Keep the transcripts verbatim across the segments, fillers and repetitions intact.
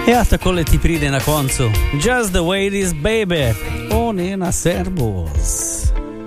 Ja, takole ti pride na koncu. Just the way it is, baby. O, nena servus.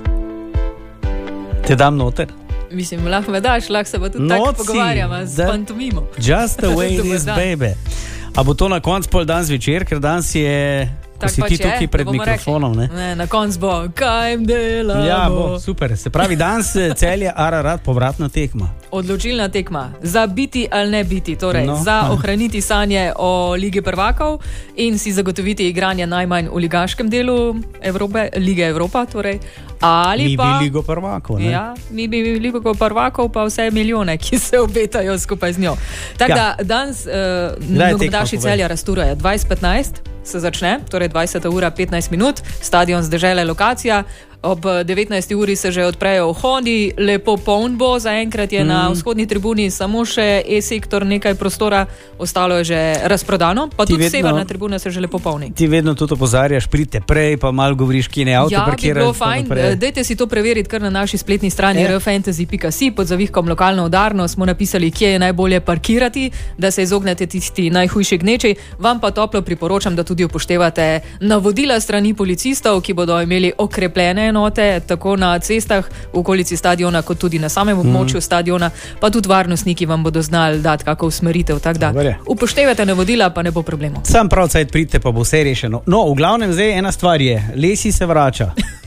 Te dam noter. Mislim, lahko me daš, lahko se pa tudi Noci, tako pogovarjamo s da- pantomimo. Just the way it Dober is, dan. baby. A bo to na koncu pol dan zvečer, ker danes je, ko Tak si pač ti je, tukaj pred da bomo mikrofonom, ne? Ne, na koncu bo, kaj jim delamo. Ja, bo, super. Se pravi, danes eh, Celje Ararat povratna tekma. Odločilna tekma. Za biti ali ne biti. Torej, No, za ha. ohraniti sanje o Ligi prvakov in si zagotoviti igranje najmanj v ligaškem delu Evrope, Lige Evropa. Torej. Ali Mi pa, bi Ligo prvakov, ne? Ja, mi bi Ligo prvakov pa vse milijone, ki se obetajo skupaj z njo. Tako Ja. da danes uh, Kdaj je nogometaši tekma, povej? Celja Rasturajo dvajset petnajst se začne, torej dvajseta ura petnajst minut, stadion z dežele lokacija. Ob devetnajsti uri se že odprejo v Hondi, lepo poln bo, zaenkrat je mm. na vzhodni tribuni samo še E-sektor nekaj prostora, ostalo je že razprodano, pa Ti tudi vedno- severna tribuna se že lepo polni. Ti vedno tudi opozarjaš, pridite prej, pa malo govoriš, kje ne avto Ja, bi parkirati. bilo pa fajn, naprej. dajte si to preveriti kar na naši spletni strani Ja. r fantasy pika si, pod zavihkom lokalno udarno smo napisali, kje je najbolje parkirati, da se izognete tisti najhujši gneči. Vam pa toplo priporočam, da tudi upoštevate navodila strani policistov, ki bodo imeli okrepljene enote, tako na cestah v okolici stadiona, kot tudi na samem območju Mhm. stadiona, pa tudi varnostniki vam bodo znali dati kako usmeritev, tako da Dober je. upoštevate navodila, pa ne bo problemov. Sam prav cajt pridite, pa bo vse rešeno. No, v glavnem zdaj ena stvar je, Lesi se vrača,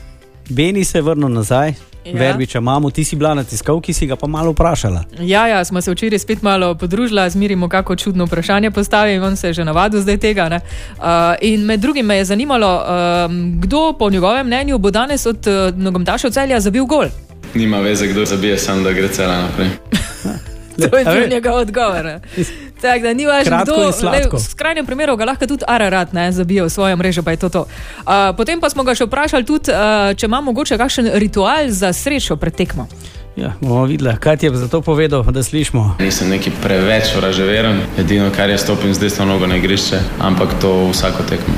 Beni se je vrnil nazaj, Ja. Verbiča imamo, ti si bila na tiskovki, si ga pa malo vprašala. Ja, ja, smo se včeraj spet malo podružila, zmirimo kako čudno vprašanje postavim, on se je že navadil zdaj tega. Ne? Uh, in med drugim me je zanimalo, um, kdo po njegovem mnenju bo danes od uh, nogometašev Celja zabil gol. Nima veze, kdo zabije, sam da gre cela naprej. To je A bil ve- njegov odgovor. ne. Tako da ni važno, Kratko kdo, in sladko. lej, v skrajnem primeru ga lahko tudi Ararat ne zabije v svojo mrežo, pa je to to. Uh, potem pa smo ga še vprašali tudi, uh, če ima mogoče kakšen ritual za srečo pred tekmo. Ja, bomo videla, kaj ti je za to povedal, da slišimo. Nisem neki preveč vraževeren, edino kar je stopim z desno nogo na igrišče, ampak to vsako tekmo.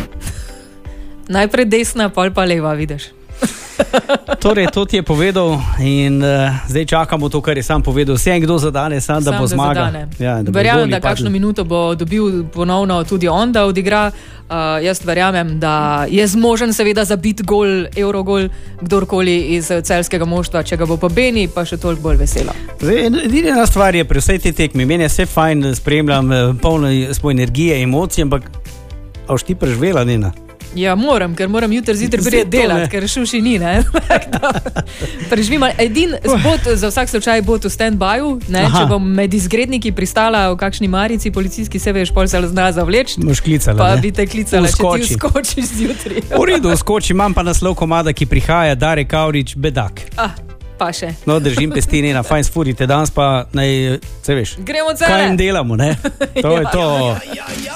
Najprej desna, pol pa leva, vidiš. Torej, to ti je povedal in uh, zdaj čakamo to, kar je sam povedal. Vse en kdo zadane, sam da Sam bo zmagal. zadane. Ja, da bo verjamem, goli da kakšno padli. minuto bo dobil ponovno tudi on, da odigra. Uh, jaz verjamem, da je zmožen seveda zabiti gol, evrogol, kdorkoli iz eh, celjskega moštva, če ga bo pa Beni, pa še toliko bolj vesela. Zdaj, edina stvar je pri vsej tej tekmi. Meni je vse fajn, spremljam, eh, polno smo energije, emocij, ampak a boš ti preživela, Nina? Ja, moram, ker moram jutri zjutraj Zdaj priti to, ne. delati, ker šuši ni. ne. Preživim, edin bot, za vsak slučaj bot v stand-byu, ne, Aha. če bom med izgredniki pristala v kakšni marici, policijski se veš, pol se zna zavleči, Boš klicala, pa ne? bi te klicala, če ti Vskoči. skočiš zjutraj. V redu, skoči, imam pa naslov komada, ki prihaja, Darek Kavrič, Bedak. Ah, pa še. No, držim pesti, Nina, fajn sfurite, danes pa naj, se veš, Gremo kaj jim cele. delamo, ne? To je Ja. to.